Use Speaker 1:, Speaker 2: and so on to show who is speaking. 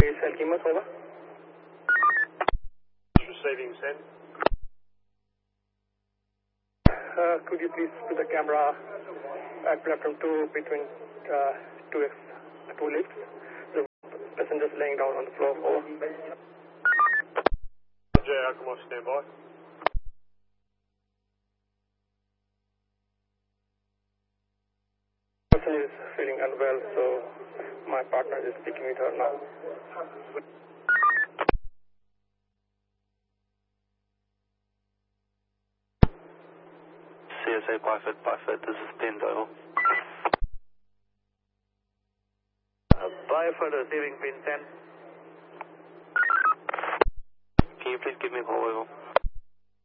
Speaker 1: Is Alkimas over?
Speaker 2: Receiving send.
Speaker 1: Could you please put the camera at platform 2 between 2 lifts? The passengers laying down on the floor. Over.
Speaker 2: Roger, come on, stand by.
Speaker 1: The person is feeling unwell, so my partner is speaking with her now.
Speaker 3: CSA Byford, this is Ben Doyle.
Speaker 4: Byford receiving pin 10.
Speaker 3: Can you please give me a call over?